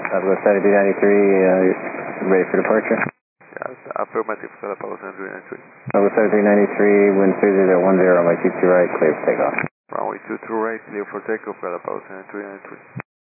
Southwest 7393, ready for departure? Yes, affirmative, Galapagos 7393. Southwest 7393, wind 3010, my 22 right, clear for takeoff. Runway 22 right, clear for takeoff, Galapagos 7393.